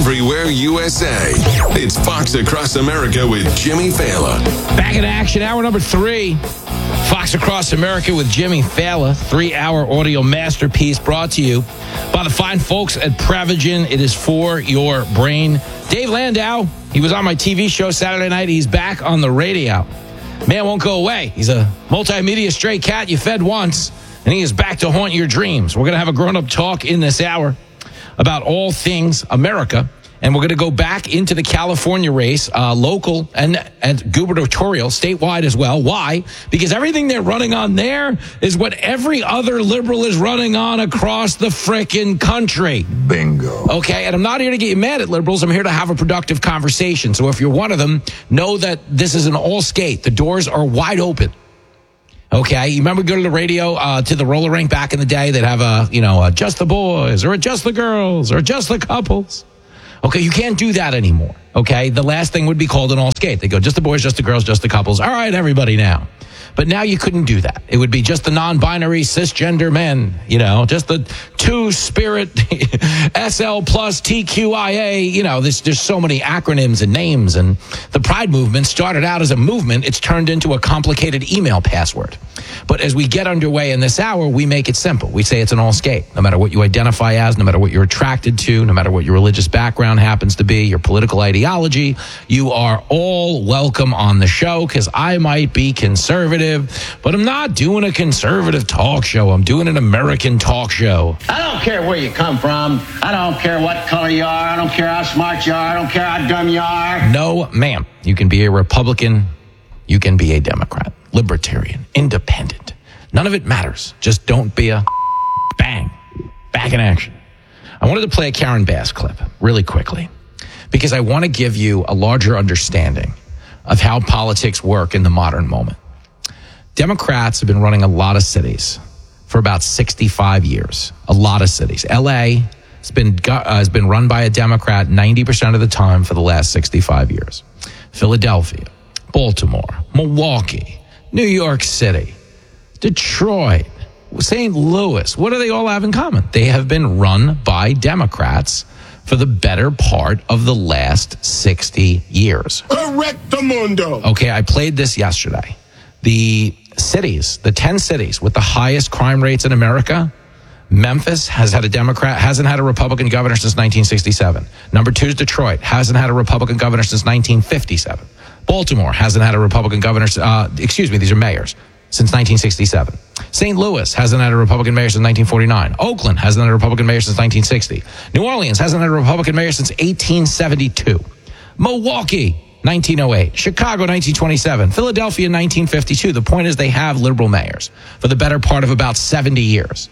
everywhere USA. It's Fox Across America with Jimmy Fallon. Back in action, hour number 3. Fox Across America with Jimmy Fallon. 3-hour audio masterpiece brought to you by the fine folks at Prevagen. It is for your brain. Dave Landau, he was on my TV show Saturday night. He's back on the radio. Man won't go away. He's a multimedia stray cat you fed once, and he is back to haunt your dreams. We're going to have a grown-up talk in this hour about all things America, and we're going to go back into the California race, local and gubernatorial, statewide as well. Why? Because everything they're running on there is what every other liberal is running on across the frickin' country. Bingo. Okay, and I'm not here to get you mad at liberals. I'm here to have a productive conversation. So if you're one of them, know that this is an all skate. The doors are wide open. Okay, you remember going to the radio, to the roller rink back in the day? They'd have just the boys, or just the girls, or just the couples. Okay, you can't do that anymore. Okay, the last thing would be called an all skate. They go, just the boys, just the girls, just the couples. All right, everybody now. But now you couldn't do that. It would be just the non-binary cisgender men, just the two-spirit SL plus TQIA. There's so many acronyms and names. And the Pride movement started out as a movement. It's turned into a complicated email password. But as we get underway in this hour, we make it simple. We say it's an all skate. No matter what you identify as, no matter what you're attracted to, no matter what your religious background happens to be, your political ideology, you are all welcome on the show, because I might be conservative, but I'm not doing a conservative talk show. I'm doing an American talk show. I don't care where you come from. I don't care what color you are. I don't care how smart you are. I don't care how dumb you are. No, ma'am. You can be a Republican. You can be a Democrat, libertarian, independent. None of it matters. Just don't be a bang. Back in action. I wanted to play a Karen Bass clip really quickly, because I want to give you a larger understanding of how politics work in the modern moment. Democrats have been running a lot of cities for about 65 years. A lot of cities. L.A. has been run by a Democrat 90% of the time for the last 65 years. Philadelphia, Baltimore, Milwaukee, New York City, Detroit, St. Louis. What do they all have in common? They have been run by Democrats for the better part of the last 60 years. Correctamundo. Okay, I played this yesterday. The 10 cities with the highest crime rates in America, Memphis hasn't had a Republican governor since 1967. Number 2 is Detroit, hasn't had a Republican governor since 1957. Baltimore hasn't had a Republican governor, these are mayors, since 1967. St. Louis hasn't had a Republican mayor since 1949. Oakland hasn't had a Republican mayor since 1960. New Orleans hasn't had a Republican mayor since 1872. Milwaukee, 1908, Chicago 1927, Philadelphia 1952. The point is they have liberal mayors for the better part of about 70 years.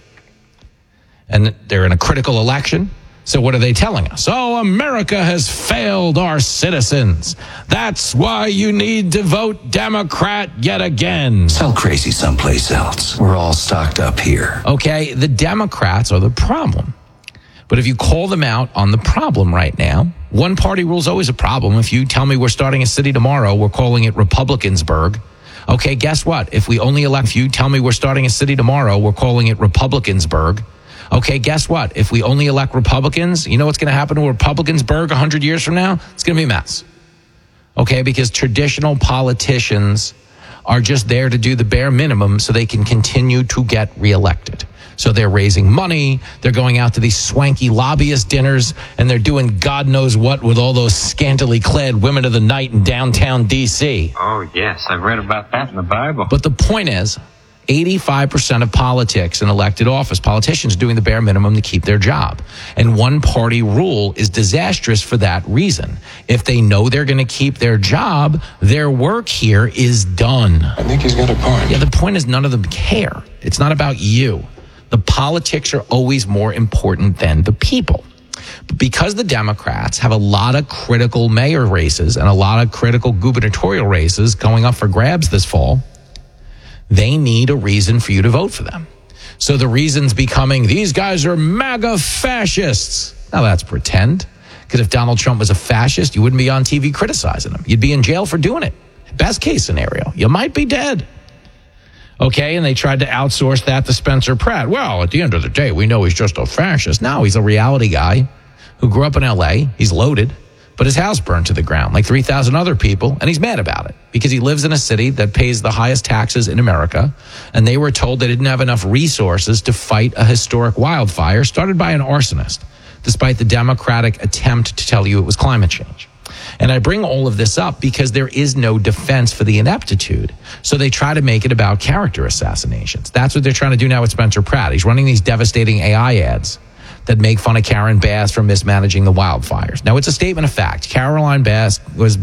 And they're in a critical election. So what are they telling us? Oh, America has failed our citizens. That's why you need to vote Democrat yet again. Sell crazy someplace else. We're all stocked up here. Okay, the Democrats are the problem. But if you call them out on the problem right now, one party rule is always a problem. If you tell me we're starting a city tomorrow, we're calling it Republicansburg. Okay, guess what? If you tell me we're starting a city tomorrow, we're calling it Republicansburg. Okay, guess what? If we only elect Republicans, you know what's going to happen to Republicansburg 100 years from now? It's going to be a mess. Okay, because traditional politicians are just there to do the bare minimum so they can continue to get reelected. So they're raising money, they're going out to these swanky lobbyist dinners, and they're doing God knows what with all those scantily clad women of the night in downtown D.C. Oh, yes, I've read about that in the Bible. But the point is, 85% of politics in elected office, politicians doing the bare minimum to keep their job. And one-party rule is disastrous for that reason. If they know they're going to keep their job, their work here is done. I think he's got a point. Yeah, the point is none of them care. It's not about you. The politics are always more important than the people. But because the Democrats have a lot of critical mayor races and a lot of critical gubernatorial races going up for grabs this fall, they need a reason for you to vote for them. So the reason's becoming, these guys are MAGA fascists. Now that's pretend. Because if Donald Trump was a fascist, you wouldn't be on TV criticizing him. You'd be in jail for doing it. Best case scenario, you might be dead. Okay, and they tried to outsource that to Spencer Pratt. Well, at the end of the day, we know he's just a fascist. No, he's a reality guy who grew up in L.A. He's loaded, but his house burned to the ground like 3,000 other people, and he's mad about it because he lives in a city that pays the highest taxes in America, and they were told they didn't have enough resources to fight a historic wildfire started by an arsonist, despite the Democratic attempt to tell you it was climate change. And I bring all of this up because there is no defense for the ineptitude. So they try to make it about character assassinations. That's what they're trying to do now with Spencer Pratt. He's running these devastating AI ads that make fun of Karen Bass for mismanaging the wildfires. Now, it's a statement of fact. Karen Bass was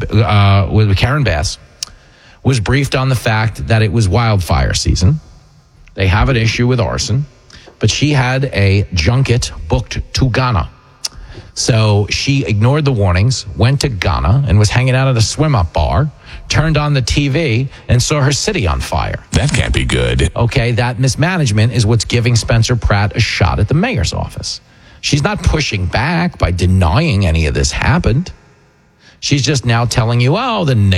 briefed on the fact that it was wildfire season. They have an issue with arson, but she had a junket booked to Ghana. So she ignored the warnings, went to Ghana, and was hanging out at a swim-up bar, turned on the TV, and saw her city on fire. That can't be good. Okay, that mismanagement is what's giving Spencer Pratt a shot at the mayor's office. She's not pushing back by denying any of this happened. She's just now telling you, oh, the